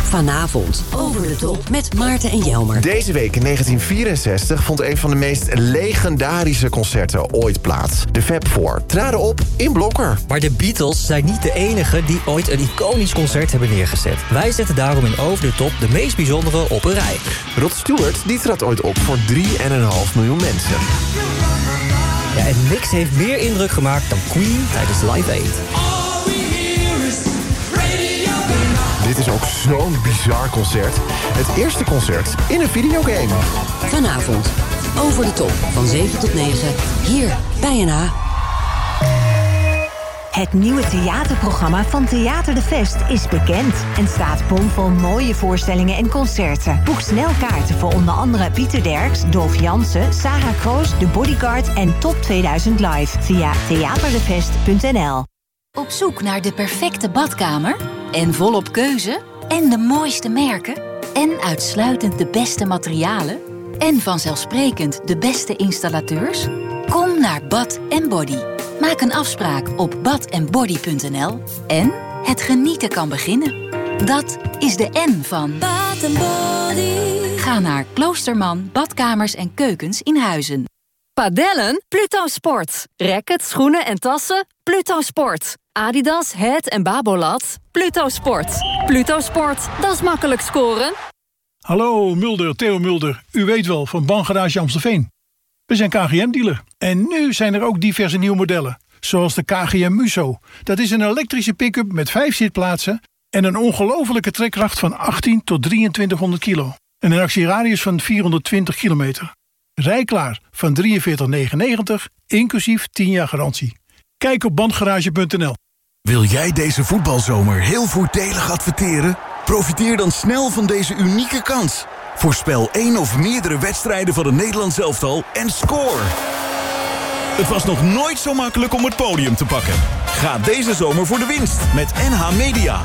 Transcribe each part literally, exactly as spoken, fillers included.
Vanavond Over de Top met Maarten en Jelmer. Deze week in negentien vierenzestig vond een van de meest legendarische concerten ooit plaats. De Fab Four traden op in Blokker. Maar de Beatles zijn niet de enigen die ooit een iconisch concert hebben neergezet. Wij zetten daarom in Over de Top de meest bijzondere op een rij. Rod Stewart die trad ooit op voor drie komma vijf miljoen mensen. Ja, en niks heeft meer indruk gemaakt dan Queen tijdens Live Aid. Dit is ook zo'n bizar concert. Het eerste concert in een videogame. Vanavond Over de Top van zeven tot negen hier bij N H. Het nieuwe theaterprogramma van Theater de Vest is bekend en staat bomvol mooie voorstellingen en concerten. Boek snel kaarten voor onder andere Pieter Derks, Dolf Jansen, Sarah Kroos, The Bodyguard en Top tweeduizend Live via theaterdevest punt n l. Op zoek naar de perfecte badkamer? En volop keuze? En de mooiste merken? En uitsluitend de beste materialen? En vanzelfsprekend de beste installateurs? Kom naar Bath and Body. Maak een afspraak op bath and body punt n l. En het genieten kan beginnen. Dat is de N van Bath and Body. Ga naar Kloosterman, Badkamers en Keukens in Huizen. Padellen? Pluto Sport. Racket, schoenen en tassen? Pluto Sport. Adidas, Het en Babolat? Pluto Sport. Pluto Sport, dat is makkelijk scoren. Hallo Mulder, Theo Mulder. U weet wel, van Bangarage Amstelveen. We zijn K G M-dealer. En nu zijn er ook diverse nieuwe modellen. Zoals de K G M Muso. Dat is een elektrische pick-up met vijf zitplaatsen en een ongelofelijke trekkracht van achttien tot drieëntwintighonderd kilo. En een actieradius van vierhonderdtwintig kilometer. Rijklaar van drieënveertig negenennegentig, inclusief tien jaar garantie. Kijk op bandgarage punt n l. Wil jij deze voetbalzomer heel voordelig adverteren? Profiteer dan snel van deze unieke kans. Voorspel één of meerdere wedstrijden van het Nederlands elftal en score. Het was nog nooit zo makkelijk om het podium te pakken. Ga deze zomer voor de winst met N H Media.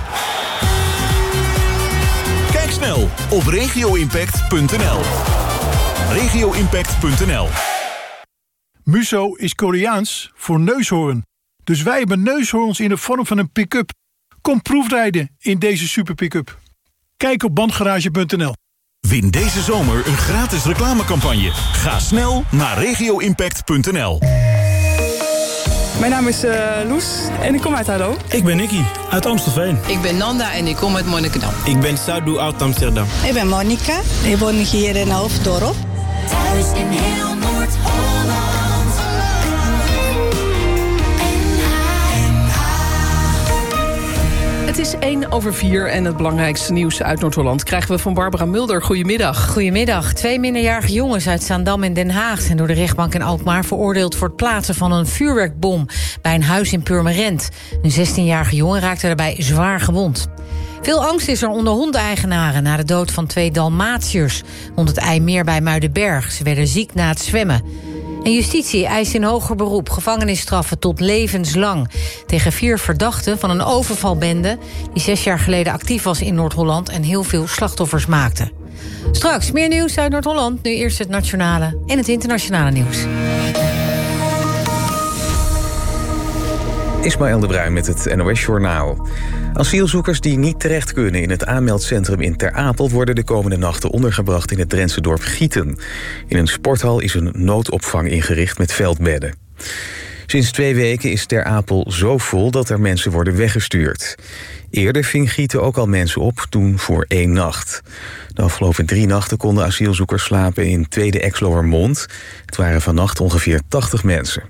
Kijk snel op regio impact punt n l. regio impact punt n l. Muso is Koreaans voor neushoorn. Dus wij hebben neushoorns in de vorm van een pick-up. Kom proefrijden in deze super pick-up. Kijk op bandgarage punt n l. Win deze zomer een gratis reclamecampagne. Ga snel naar regio impact punt n l. Mijn naam is uh, Loes en ik kom uit Hallo. Ik ben Nicky uit Amstelveen. Ik ben Nanda en ik kom uit Monnikendam. Ik ben Sadou uit Amsterdam. Ik ben Monica. Ik woon hier in Hoofddorp. Thuis in heel Noord-Holland. Het is één over vier en het belangrijkste nieuws uit Noord-Holland krijgen we van Barbara Mulder. Goedemiddag. Goedemiddag. Twee minderjarige jongens uit Zaandam en Den Haag zijn door de rechtbank in Alkmaar veroordeeld voor het plaatsen van een vuurwerkbom bij een huis in Purmerend. Een zestienjarige jongen raakte daarbij zwaar gewond. Veel angst is er onder hondeigenaren na de dood van twee Dalmatiërs rond het IJmeer bij Muidenberg. Ze werden ziek na het zwemmen. En justitie eist in hoger beroep gevangenisstraffen tot levenslang tegen vier verdachten van een overvalbende die zes jaar geleden actief was in Noord-Holland en heel veel slachtoffers maakte. Straks meer nieuws uit Noord-Holland, nu eerst het nationale en het internationale nieuws. Ismaël de Bruin met het N O S-journaal. Asielzoekers die niet terecht kunnen in het aanmeldcentrum in Ter Apel worden de komende nachten ondergebracht in het Drentse dorp Gieten. In een sporthal is een noodopvang ingericht met veldbedden. Sinds twee weken is Ter Apel zo vol dat er mensen worden weggestuurd. Eerder ving Gieten ook al mensen op, toen voor één nacht. De afgelopen drie nachten konden asielzoekers slapen in Tweede Exloërmond. Het waren vannacht ongeveer tachtig mensen.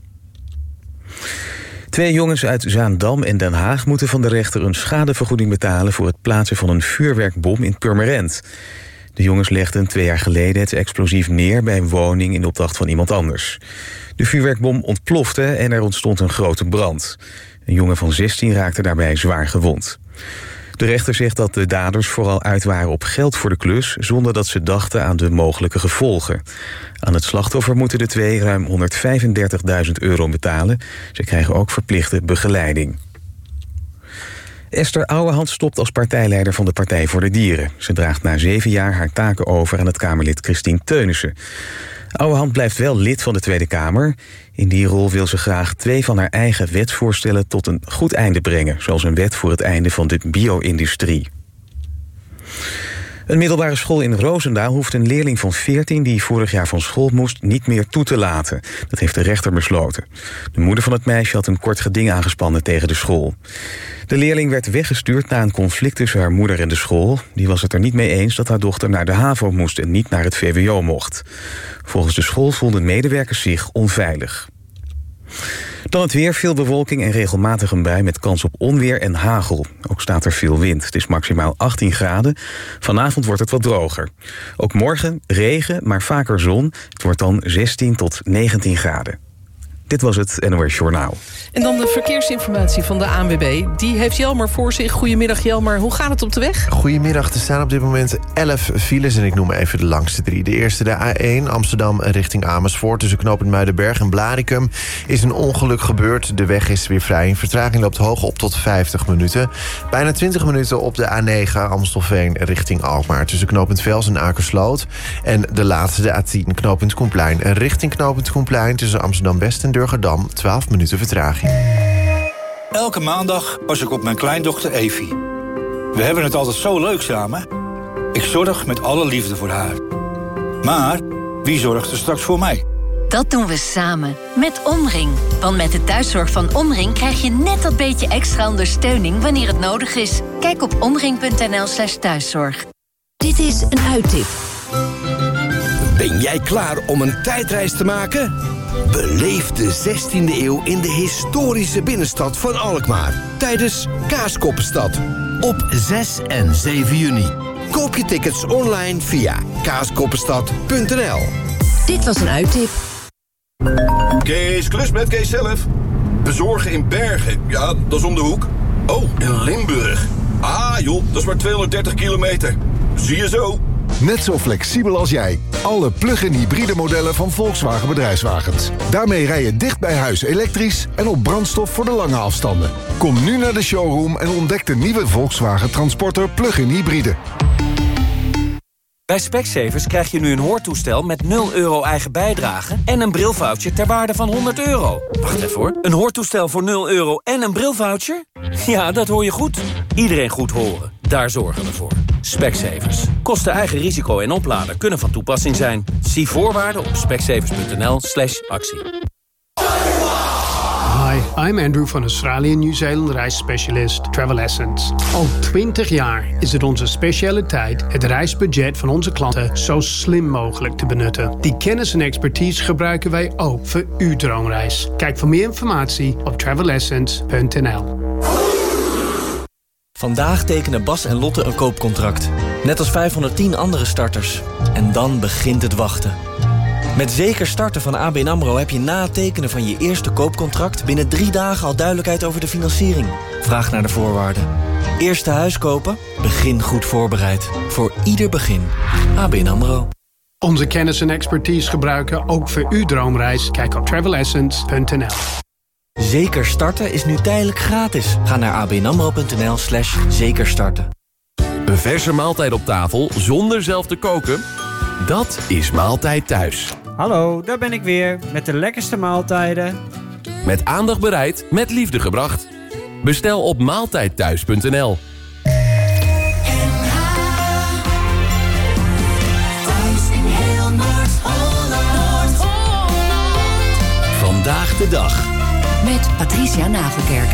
Twee jongens uit Zaandam en Den Haag moeten van de rechter een schadevergoeding betalen voor het plaatsen van een vuurwerkbom in Purmerend. De jongens legden twee jaar geleden het explosief neer bij een woning in opdracht van iemand anders. De vuurwerkbom ontplofte en er ontstond een grote brand. Een jongen van zestien raakte daarbij zwaar gewond. De rechter zegt dat de daders vooral uit waren op geld voor de klus, zonder dat ze dachten aan de mogelijke gevolgen. Aan het slachtoffer moeten de twee ruim honderdvijfendertigduizend euro betalen. Ze krijgen ook verplichte begeleiding. Esther Ouwehand stopt als partijleider van de Partij voor de Dieren. Ze draagt na zeven jaar haar taken over aan het Kamerlid Christien Teunissen. Ouwehand blijft wel lid van de Tweede Kamer. In die rol wil ze graag twee van haar eigen wetsvoorstellen tot een goed einde brengen, zoals een wet voor het einde van de bio-industrie. Een middelbare school in Roosendaal hoeft een leerling van veertien... die vorig jaar van school moest, niet meer toe te laten. Dat heeft de rechter besloten. De moeder van het meisje had een kort geding aangespannen tegen de school. De leerling werd weggestuurd na een conflict tussen haar moeder en de school. Die was het er niet mee eens dat haar dochter naar de HAVO moest... en niet naar het V W O mocht. Volgens de school voelden medewerkers zich onveilig. Dan het weer, veel bewolking en regelmatig een bui met kans op onweer en hagel. Ook staat er veel wind. Het is maximaal achttien graden. Vanavond wordt het wat droger. Ook morgen regen, maar vaker zon. Het wordt dan zestien tot negentien graden. Dit was het N O S Journaal. En dan de verkeersinformatie van de A N W B. Die heeft Jelmer voor zich. Goedemiddag Jelmer, hoe gaat het op de weg? Goedemiddag, er staan op dit moment elf files en ik noem even de langste drie. De eerste, de A één, Amsterdam richting Amersfoort. Tussen knooppunt Muidenberg en Blaricum is een ongeluk gebeurd. De weg is weer vrij. Vertraging loopt hoog op tot vijftig minuten. Bijna twintig minuten op de A negen, Amstelveen richting Alkmaar. Tussen knooppunt Vels en Akersloot. En de laatste, de A tien, knooppunt Koenplein. Richting knooppunt Koenplein tussen Amsterdam-West en Durgerdam, twaalf minuten vertraging. Elke maandag pas ik op mijn kleindochter Evie. We hebben het altijd zo leuk samen. Ik zorg met alle liefde voor haar. Maar wie zorgt er straks voor mij? Dat doen we samen, met Omring. Want met de thuiszorg van Omring krijg je net dat beetje extra ondersteuning wanneer het nodig is. Kijk op omring.nl slash thuiszorg. Dit is een uittip. Ben jij klaar om een tijdreis te maken? Beleef de zestiende eeuw in de historische binnenstad van Alkmaar tijdens Kaaskoppenstad op zes en zeven juni. Koop je tickets online via kaaskoppenstad punt n l. Dit was een uittip. Kees Klus met Kees zelf. Bezorgen in Bergen, ja, dat is om de hoek. Oh, in Limburg. Ah joh, dat is maar tweehonderddertig kilometer. Zie je zo. Net zo flexibel als jij. Alle plug-in hybride modellen van Volkswagen Bedrijfswagens. Daarmee rij je dicht bij huis elektrisch en op brandstof voor de lange afstanden. Kom nu naar de showroom en ontdek de nieuwe Volkswagen Transporter plug-in hybride. Bij Specsavers krijg je nu een hoortoestel met nul euro eigen bijdrage... en een brilvoucher ter waarde van honderd euro. Wacht even hoor. Een hoortoestel voor nul euro en een brilvoucher? Ja, dat hoor je goed. Iedereen goed horen. Daar zorgen we voor. Specsavers. Kosten eigen risico en oplader kunnen van toepassing zijn. Zie voorwaarden op specsavers.nl slash actie. Hi, I'm Andrew van Australië Nieuw-Zeeland reisspecialist Travel Essence. Al twintig jaar is het onze specialiteit het reisbudget van onze klanten zo slim mogelijk te benutten. Die kennis en expertise gebruiken wij ook voor uw droomreis. Kijk voor meer informatie op travel essence punt n l. Vandaag tekenen Bas en Lotte een koopcontract. Net als vijfhonderdtien andere starters. En dan begint het wachten. Met Zeker Starten van A B N AMRO heb je na het tekenen van je eerste koopcontract... binnen drie dagen al duidelijkheid over de financiering. Vraag naar de voorwaarden. Eerste huis kopen? Begin goed voorbereid. Voor ieder begin. A B N AMRO. Onze kennis en expertise gebruiken ook voor uw droomreis. Kijk op travel essence punt n l. Zeker Starten is nu tijdelijk gratis. Ga naar abnamro.nl slash zekerstarten. Een verse maaltijd op tafel zonder zelf te koken? Dat is Maaltijd Thuis. Hallo, daar ben ik weer met de lekkerste maaltijden. Met aandacht bereid, met liefde gebracht. Bestel op maaltijdthuis punt n l. Vandaag de dag. Met Patricia Nagelkerken.